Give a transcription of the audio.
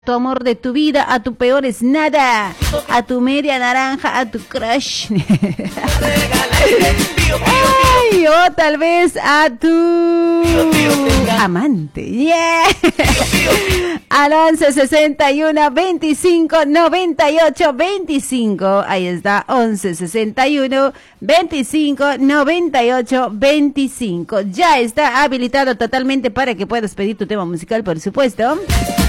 tu amor de tu vida, a tu peor es nada, a tu media naranja, a tu crush. Ay, o tal vez a tu amante. Yeah. Al 11 61 25 98 25. Ahí está, 11 61 25 98 25. Ya está habilitado totalmente para que puedas pedir tu tema musical, por supuesto.